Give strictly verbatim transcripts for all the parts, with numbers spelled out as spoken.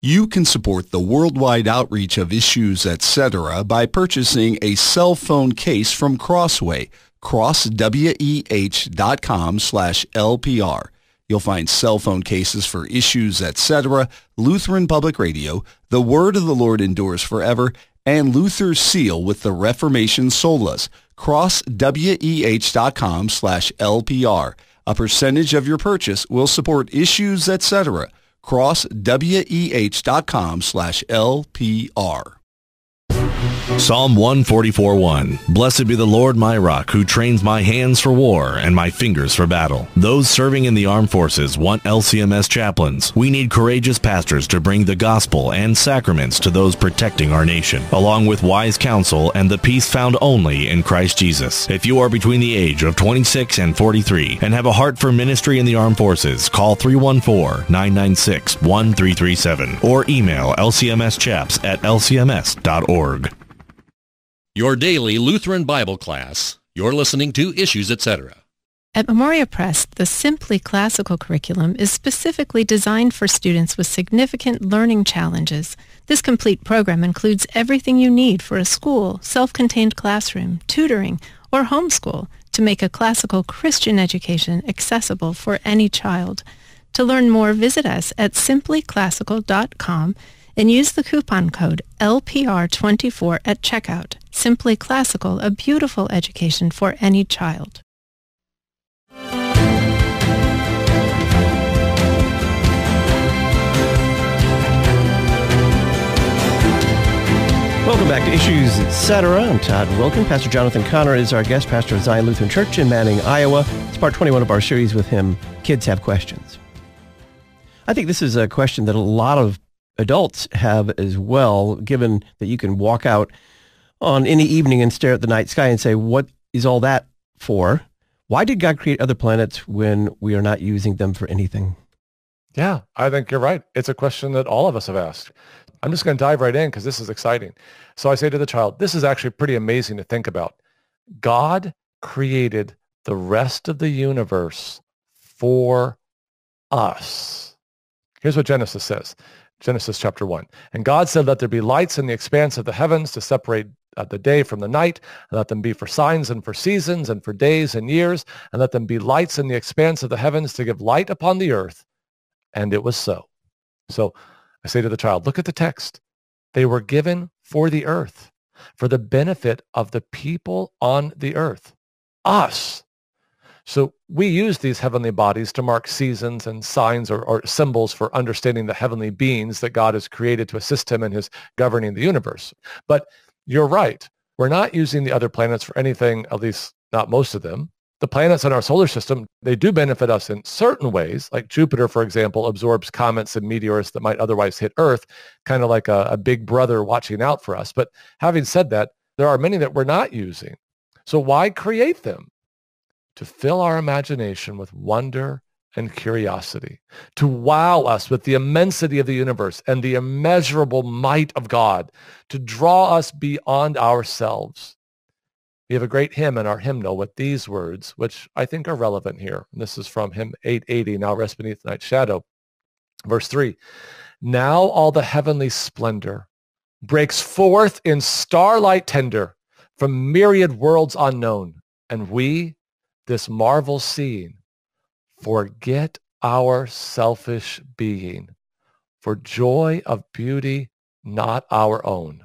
You can support the worldwide outreach of Issues Etc. by purchasing a cell phone case from Crossway, crossweh.com slash LPR. You'll find cell phone cases for Issues Etc., Lutheran Public Radio, The Word of the Lord Endures Forever, and Luther's Seal with the Reformation Solas, crossweh.com slash LPR. A percentage of your purchase will support Issues Etc. crossweh.com slash LPR. Psalm one forty-four one. Blessed be the Lord my rock, who trains my hands for war and my fingers for battle. Those serving in the armed forces want L C M S chaplains. We need courageous pastors to bring the gospel and sacraments to those protecting our nation, along with wise counsel and the peace found only in Christ Jesus. If you are between the age of twenty-six and forty-three and have a heart for ministry in the armed forces, call three one four, nine nine six, one three three seven or email L C M S chaps at L C M S dot org. Your daily Lutheran Bible class. You're listening to Issues Etc. At Memoria Press, the Simply Classical curriculum is specifically designed for students with significant learning challenges. This complete program includes everything you need for a school, self-contained classroom, tutoring, or homeschool to make a classical Christian education accessible for any child. To learn more, visit us at simply classical dot com and use the coupon code L P R twenty-four at checkout. Simply Classical, a beautiful education for any child. Welcome back to Issues Etc. I'm Todd Wilkin. Pastor Jonathan Conner is our guest, pastor of Zion Lutheran Church in Manning, Iowa. It's part twenty-one of our series with him, Kids Have Questions. I think this is a question that a lot of adults have as well, given that you can walk out on any evening and stare at the night sky and say, what is all that for? Why did God create other planets when we are not using them for anything? Yeah, I think you're right. It's a question that all of us have asked. I'm just going to dive right in because this is exciting. So I say to the child, this is actually pretty amazing to think about. God created the rest of the universe for us. Here's what Genesis says. Genesis chapter one. And God said, let there be lights in the expanse of the heavens to separate uh, the day from the night, and let them be for signs and for seasons and for days and years, and let them be lights in the expanse of the heavens to give light upon the earth. And it was so. So I say to the child, look at the text. They were given for the earth, for the benefit of the people on the earth, us. So we use these heavenly bodies to mark seasons and signs or, or symbols for understanding the heavenly beings that God has created to assist him in his governing the universe. But you're right. We're not using the other planets for anything, at least not most of them. The planets in our solar system, they do benefit us in certain ways. Like Jupiter, for example, absorbs comets and meteors that might otherwise hit Earth, kind of like a, a big brother watching out for us. But having said that, there are many that we're not using. So why create them? To fill our imagination with wonder and curiosity, to wow us with the immensity of the universe and the immeasurable might of God, to draw us beyond ourselves. We have a great hymn in our hymnal with these words, which I think are relevant here. And this is from hymn eight eighty, Now Rest Beneath the Night's Shadow. Verse three, now all the heavenly splendor breaks forth in starlight tender from myriad worlds unknown, and we, this marvel seeing, forget our selfish being for joy of beauty not our own.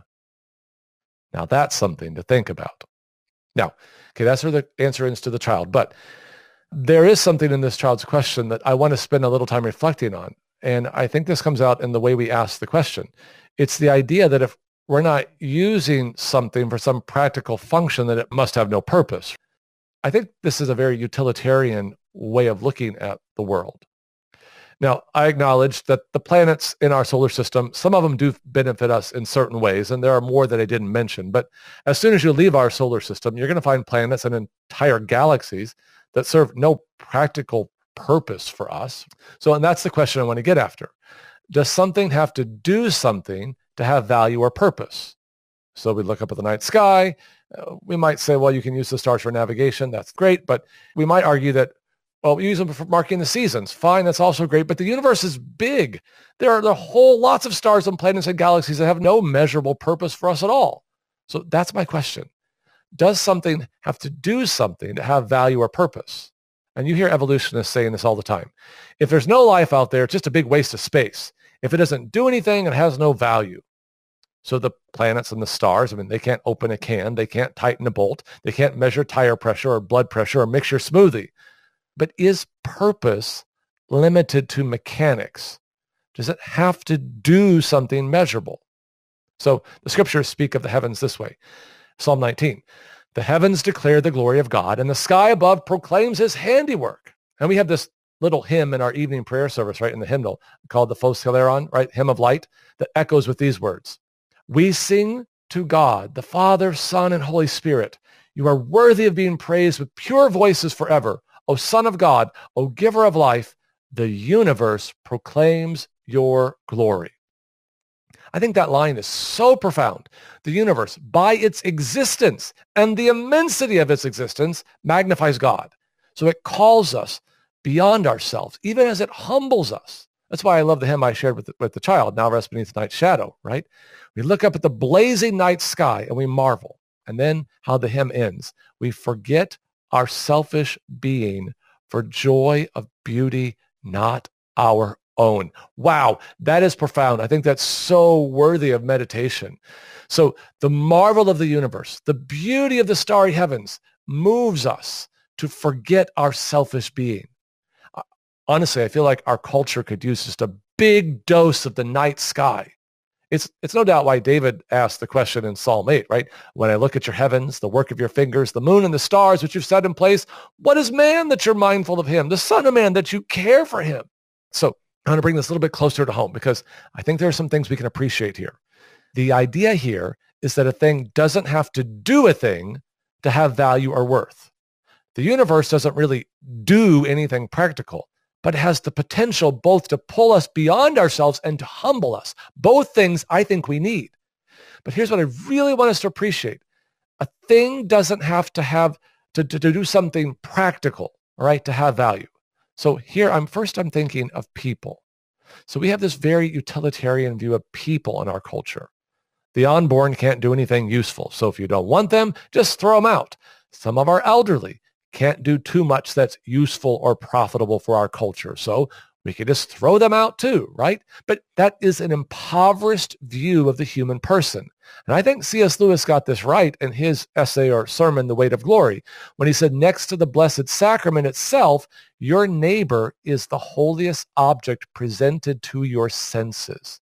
Now that's something to think about. Now, okay, that's where the answer is to the child, but there is something in this child's question that I want to spend a little time reflecting on. And I think this comes out in the way we ask the question. It's the idea that if we're not using something for some practical function, that it must have no purpose. I think this is a very utilitarian way of looking at the world. Now, I acknowledge that the planets in our solar system, some of them do benefit us in certain ways, and there are more that I didn't mention. But as soon as you leave our solar system, you're going to find planets and entire galaxies that serve no practical purpose for us. So, and that's the question I want to get after. Does something have to do something to have value or purpose? So we look up at the night sky. Uh, we might say, well, you can use the stars for navigation. That's great. But we might argue that Well, we use them for marking the seasons. Fine, that's also great. But the universe is big. There are the whole lots of stars and planets and galaxies that have no measurable purpose for us at all. So that's my question. Does something have to do something to have value or purpose? And you hear evolutionists saying this all the time. If there's no life out there, it's just a big waste of space. If it doesn't do anything, it has no value. So the planets and the stars, I mean, they can't open a can. They can't tighten a bolt. They can't measure tire pressure or blood pressure or mix your smoothie. But is purpose limited to mechanics? Does it have to do something measurable? So the scriptures speak of the heavens this way. Psalm nineteen, the heavens declare the glory of God, and the sky above proclaims his handiwork. And we have this little hymn in our evening prayer service, right, in the hymnal, called the Phos Hilaron, right, Hymn of Light, that echoes with these words. We sing to God, the Father, Son, and Holy Spirit. You are worthy of being praised with pure voices forever. O Son of God, O Giver of life, the universe proclaims your glory. I think that line is so profound. The universe, by its existence and the immensity of its existence, magnifies God. So it calls us beyond ourselves, even as it humbles us. That's why I love the hymn I shared with the, with the child, Now Rest Beneath the Night's Shadow, right? We look up at the blazing night sky and we marvel. And then how the hymn ends. We forget our selfish being for joy of beauty, not our own. Wow, that is profound. I think that's so worthy of meditation. So the marvel of the universe, the beauty of the starry heavens moves us to forget our selfish being. Honestly, I feel like our culture could use just a big dose of the night sky. It's, it's no doubt why David asked the question in Psalm eight, right? When I look at your heavens, the work of your fingers, the moon and the stars which you've set in place, what is man that you're mindful of him? The son of man that you care for him? So I want to bring this a little bit closer to home because I think there are some things we can appreciate here. The idea here is that a thing doesn't have to do a thing to have value or worth. The universe doesn't really do anything practical, but has the potential both to pull us beyond ourselves and to humble us. Both things I think we need. But here's what I really want us to appreciate. A thing doesn't have to have to, to, to do something practical, all right, to have value. So here I'm first I'm thinking of people. So we have this very utilitarian view of people in our culture. The unborn can't do anything useful. So if you don't want them, just throw them out. Some of our elderly can't do too much that's useful or profitable for our culture. So we could just throw them out too, right? But that is an impoverished view of the human person. And I think C S Lewis got this right in his essay or sermon, The Weight of Glory, when he said, next to the Blessed Sacrament itself, your neighbor is the holiest object presented to your senses.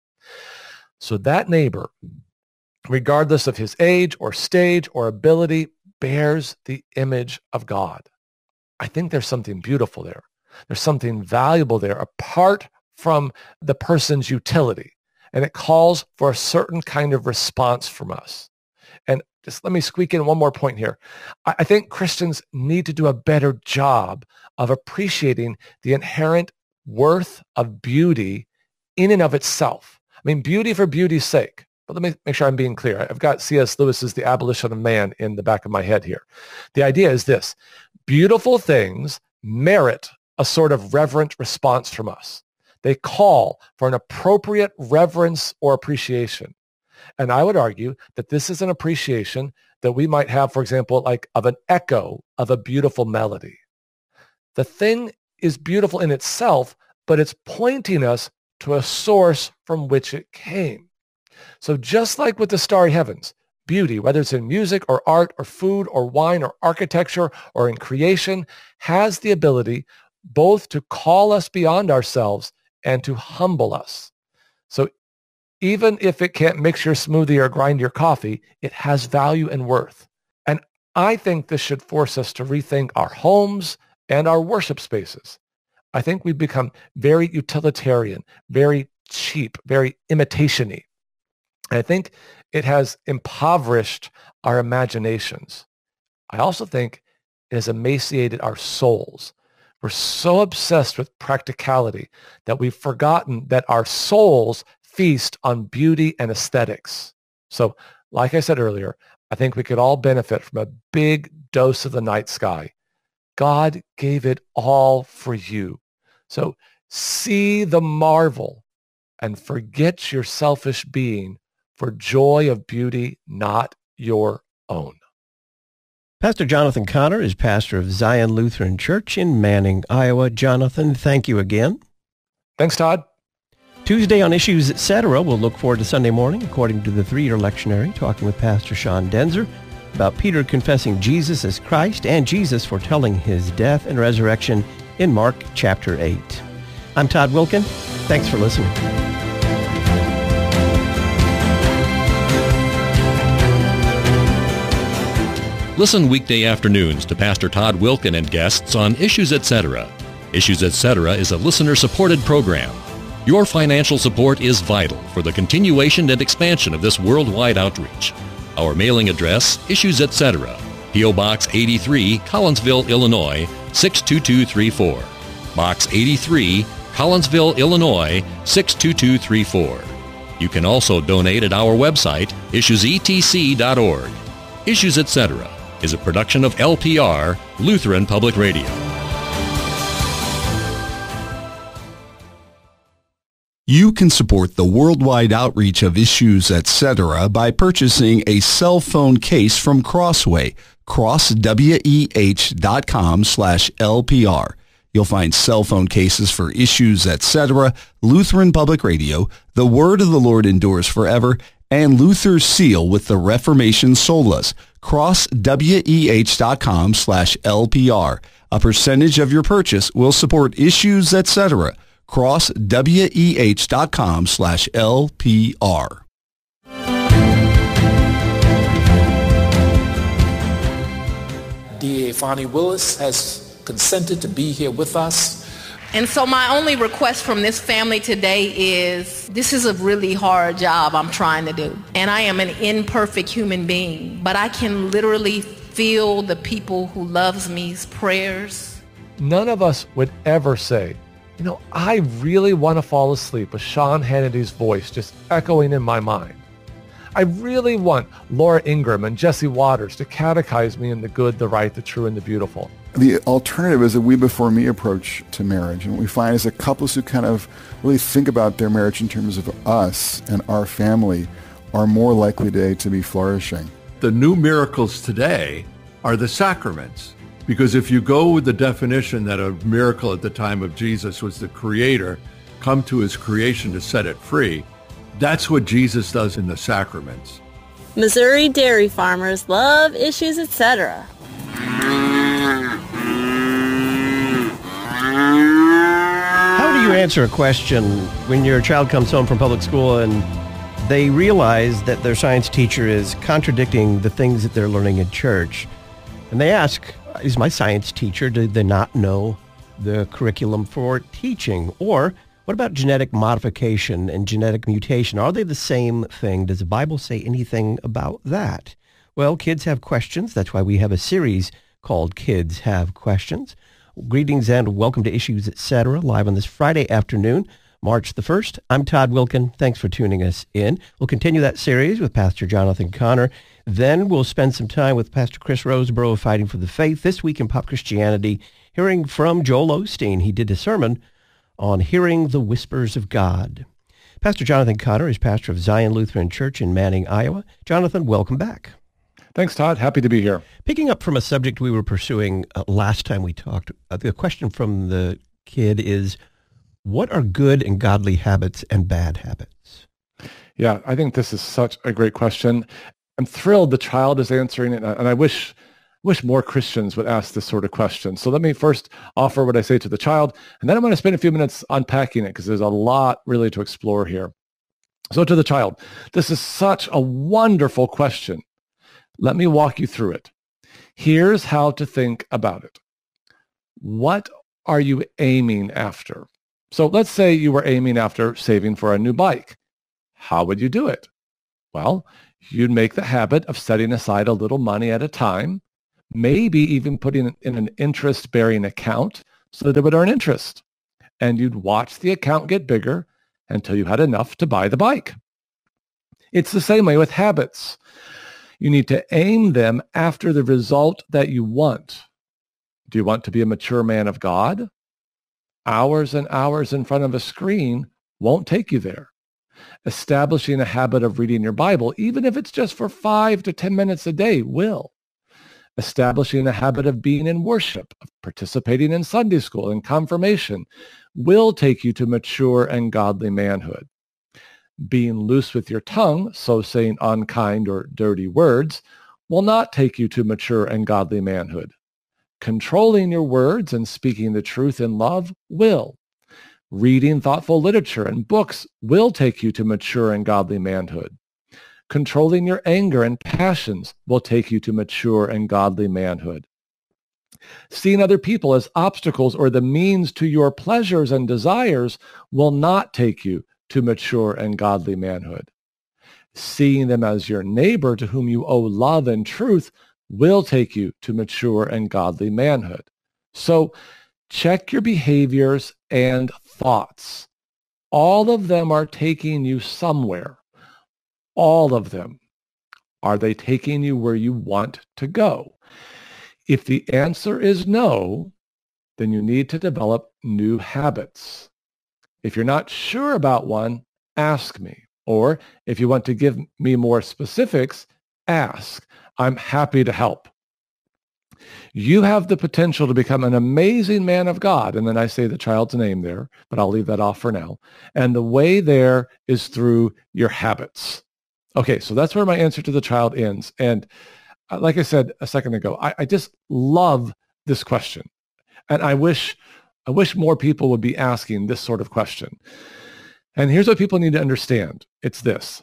So that neighbor, regardless of his age or stage or ability, bears the image of God. I think there's something beautiful there. There's something valuable there apart from the person's utility. And it calls for a certain kind of response from us. And just let me squeak in one more point here. I think Christians need to do a better job of appreciating the inherent worth of beauty in and of itself. I mean, beauty for beauty's sake. But let me make sure I'm being clear. I've got C S Lewis's The Abolition of Man in the back of my head here. The idea is this. Beautiful things merit a sort of reverent response from us. They call for an appropriate reverence or appreciation. And I would argue that this is an appreciation that we might have, for example, like of an echo of a beautiful melody. The thing is beautiful in itself, but it's pointing us to a source from which it came. So just like with the starry heavens, beauty, whether it's in music or art or food or wine or architecture or in creation, has the ability both to call us beyond ourselves and to humble us. So even if it can't mix your smoothie or grind your coffee, it has value and worth. And I think this should force us to rethink our homes and our worship spaces. I think we've become very utilitarian, very cheap, very imitation-y. I think it has impoverished our imaginations. I also think it has emaciated our souls. We're so obsessed with practicality that we've forgotten that our souls feast on beauty and aesthetics. So, like I said earlier, I think we could all benefit from a big dose of the night sky. God gave it all for you. So see the marvel and forget your selfish being for joy of beauty, not your own. Pastor Jonathan Conner is pastor of Zion Lutheran Church in Manning, Iowa. Jonathan, thank you again. Thanks, Todd. Tuesday on Issues, et cetera, we'll look forward to Sunday morning, according to the three-year lectionary, talking with Pastor Sean Denzer about Peter confessing Jesus as Christ and Jesus foretelling his death and resurrection in Mark chapter eight. I'm Todd Wilken. Thanks for listening. Listen weekday afternoons to Pastor Todd Wilken and guests on Issues, et cetera. Issues, et cetera is a listener-supported program. Your financial support is vital for the continuation and expansion of this worldwide outreach. Our mailing address, Issues, et cetera. P O. Box eighty-three, Collinsville, Illinois, six two two three four. Box eighty-three, Collinsville, Illinois, six two two three four. You can also donate at our website, issues e t c dot org. Issues, et cetera is a production of L P R, Lutheran Public Radio. You can support the worldwide outreach of Issues, et cetera by purchasing a cell phone case from Crossway, crossweh.com slash LPR. You'll find cell phone cases for Issues, et cetera, Lutheran Public Radio, The Word of the Lord Endures Forever, and Luther's Seal with the Reformation Solas, crossweh.com slash LPR. A percentage of your purchase will support Issues, et cetera, crossweh.com slash LPR. D A Fonnie Willis has consented to be here with us. And so my only request from this family today is, this is a really hard job I'm trying to do. And I am an imperfect human being, but I can literally feel the people who loves me's prayers. None of us would ever say, you know, I really want to fall asleep with Sean Hannity's voice just echoing in my mind. I really want Laura Ingram and Jesse Waters to catechize me in the good, the right, the true, and the beautiful. The alternative is a we before me approach to marriage. And what we find is that couples who kind of really think about their marriage in terms of us and our family are more likely today to be flourishing. The new miracles today are the sacraments. Because if you go with the definition that a miracle at the time of Jesus was the creator come to his creation to set it free, that's what Jesus does in the sacraments. Missouri dairy farmers love Issues, et cetera. How do you answer a question when your child comes home from public school and they realize that their science teacher is contradicting the things that they're learning in church? And they ask, is my science teacher, did they not know the curriculum for teaching? Or what about genetic modification and genetic mutation? Are they the same thing? Does the Bible say anything about that? Well, kids have questions. That's why we have a series called Kids Have Questions. Greetings and welcome to Issues, et cetera, live on this Friday afternoon, March the first. I'm Todd Wilken. Thanks for tuning us in. We'll continue that series with Pastor Jonathan Conner. Then we'll spend some time with Pastor Chris Roseborough of Fighting for the Faith. This week in Pop Christianity, hearing from Joel Osteen. He did a sermon on hearing the whispers of God. Pastor Jonathan Conner is pastor of Zion Lutheran Church in Manning, Iowa. Jonathan, welcome back. Thanks, Todd. Happy to be here. Picking up from a subject we were pursuing uh, last time we talked, uh, the question from the kid is, what are good and godly habits and bad habits? Yeah, I think this is such a great question. I'm thrilled the child is answering it, and I wish wish more Christians would ask this sort of question. So let me first offer what I say to the child, and then I'm going to spend a few minutes unpacking it because there's a lot really to explore here. So to the child, this is such a wonderful question. Let me walk you through it. Here's how to think about it. What are you aiming after? So let's say you were aiming after saving for a new bike. How would you do it? Well, you'd make the habit of setting aside a little money at a time, maybe even putting it in an interest-bearing account so that it would earn interest. And you'd watch the account get bigger until you had enough to buy the bike. It's the same way with habits. You need to aim them after the result that you want. Do you want to be a mature man of God? Hours and hours in front of a screen won't take you there. Establishing a habit of reading your Bible, even if it's just for five to ten minutes a day, will. Establishing a habit of being in worship, of participating in Sunday school and confirmation, will take you to mature and godly manhood. Being loose with your tongue, so saying unkind or dirty words, will not take you to mature and godly manhood. Controlling your words and speaking the truth in love will. Reading thoughtful literature and books will take you to mature and godly manhood. Controlling your anger and passions will take you to mature and godly manhood. Seeing other people as obstacles or the means to your pleasures and desires will not take you to mature and godly manhood. Seeing them as your neighbor to whom you owe love and truth will take you to mature and godly manhood. So check your behaviors and thoughts. All of them are taking you somewhere. All of them. Are they taking you where you want to go? If the answer is no, then you need to develop new habits. If you're not sure about one, ask me. Or if you want to give me more specifics, ask. I'm happy to help. You have the potential to become an amazing man of God. And then I say the child's name there, but I'll leave that off for now. And the way there is through your habits. Okay, so that's where my answer to the child ends. And like I said a second ago, I, I just love this question. And I wish, I wish more people would be asking this sort of question. And here's what people need to understand. It's this.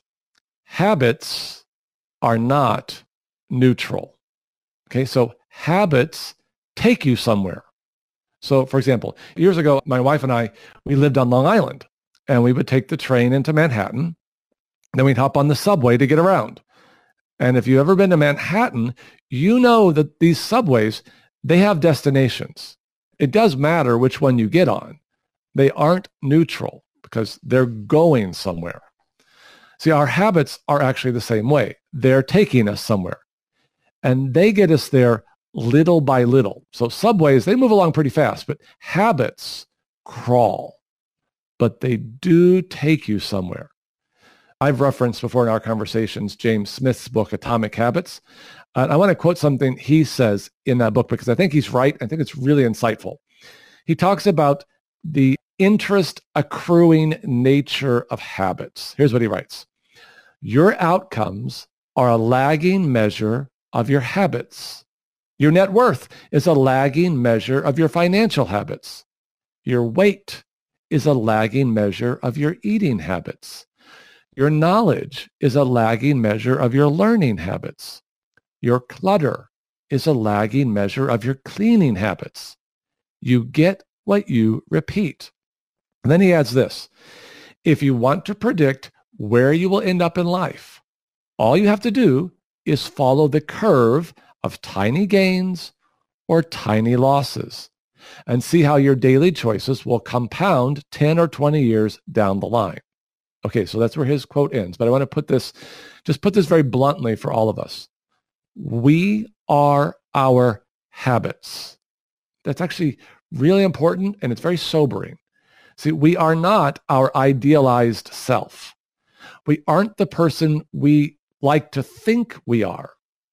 Habits are not neutral. Okay, so habits take you somewhere. So for example, years ago, my wife and I, we lived on Long Island, and we would take the train into Manhattan. Then we'd hop on the subway to get around. And if you've ever been to Manhattan, you know that these subways, they have destinations. It does matter which one you get on. They aren't neutral because they're going somewhere. See, our habits are actually the same way. They're taking us somewhere. And they get us there little by little. So subways, they move along pretty fast, but habits crawl. But they do take you somewhere. I've referenced before in our conversations James Smith's book, Atomic Habits. Uh, I want to quote something he says in that book because I think he's right. I think it's really insightful. He talks about the interest accruing nature of habits. Here's what he writes. Your outcomes are a lagging measure of your habits. Your net worth is a lagging measure of your financial habits. Your weight is a lagging measure of your eating habits. Your knowledge is a lagging measure of your learning habits. Your clutter is a lagging measure of your cleaning habits. You get what you repeat. And then he adds this. If you want to predict where you will end up in life, all you have to do is follow the curve of tiny gains or tiny losses and see how your daily choices will compound ten or twenty years down the line. Okay, so that's where his quote ends. But I want to put this, just put this very bluntly for all of us. We are our habits. That's actually really important, and it's very sobering. See, we are not our idealized self. We aren't the person we like to think we are.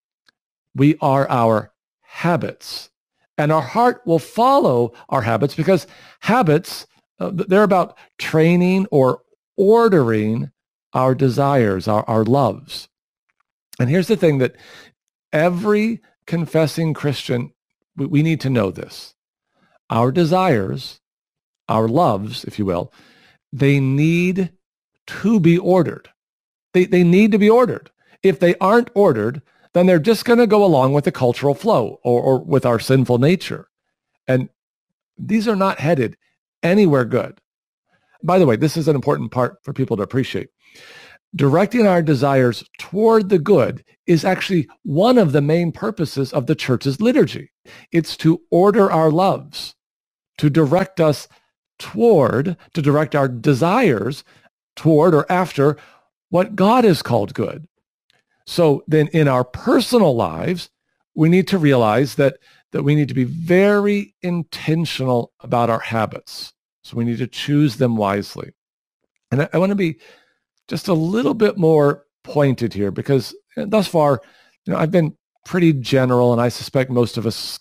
We are our habits. And our heart will follow our habits because habits, uh, they're about training or ordering our desires, our, our loves. And here's the thing that every confessing Christian, we, we need to know this. Our desires, our loves, if you will, they need to be ordered. They, they need to be ordered. If they aren't ordered, then they're just going to go along with the cultural flow or, or with our sinful nature. And these are not headed anywhere good. By the way, this is an important part for people to appreciate. Directing our desires toward the good is actually one of the main purposes of the church's liturgy. It's to order our loves, to direct us toward, to direct our desires toward or after what God has called good. So then in our personal lives, we need to realize that, that we need to be very intentional about our habits. So we need to choose them wisely. And I, I want to be just a little bit more pointed here because thus far, you know, I've been pretty general, and I suspect most of us